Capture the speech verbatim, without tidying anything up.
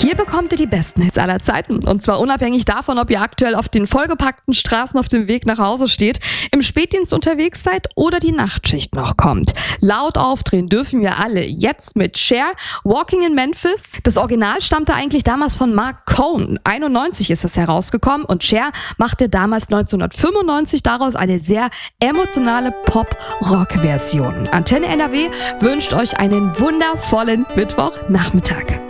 Hier bekommt ihr die besten Hits aller Zeiten. Und zwar unabhängig davon, ob ihr aktuell auf den vollgepackten Straßen auf dem Weg nach Hause steht, im Spätdienst unterwegs seid oder die Nachtschicht noch kommt. Laut aufdrehen dürfen wir alle. Jetzt mit Cher, Walking in Memphis. Das Original stammte eigentlich damals von Mark Cohn. einundneunzig ist es herausgekommen und Cher machte damals neunzehnhundertfünfundneunzig daraus eine sehr emotionale Pop-Rock-Version. Antenne N R W wünscht euch einen wundervollen Mittwochnachmittag.